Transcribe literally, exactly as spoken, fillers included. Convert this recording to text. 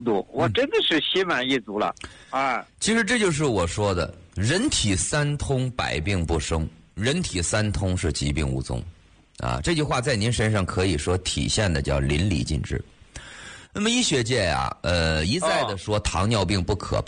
度，我真的是心满意足了啊！ 其实这就是我说的，人体三通，百病不生；人体三通是疾病无踪，啊，这句话在您身上可以说体现的叫淋漓尽致。那么医学界啊，呃，一再的说糖尿病不可